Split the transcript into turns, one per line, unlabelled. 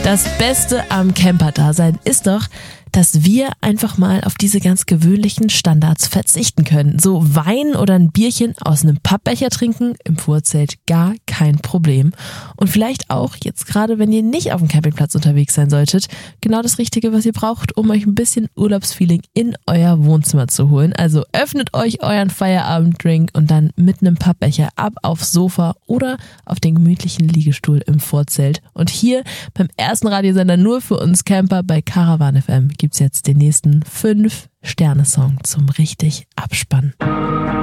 Das Beste am Camper-Dasein ist doch, dass wir einfach mal auf diese ganz gewöhnlichen Standards verzichten können. So Wein oder ein Bierchen aus einem Pappbecher trinken im Vorzelt, gar kein Problem. Und vielleicht auch jetzt gerade, wenn ihr nicht auf dem Campingplatz unterwegs sein solltet, genau das Richtige, was ihr braucht, um euch ein bisschen Urlaubsfeeling in euer Wohnzimmer zu holen. Also öffnet euch euren Feierabenddrink und dann mit einem Pappbecher ab aufs Sofa oder auf den gemütlichen Liegestuhl im Vorzelt. Und hier beim ersten Radiosender nur für uns Camper bei Caravan FM gibt's jetzt den nächsten 5-Sterne-Song zum richtig Abspannen.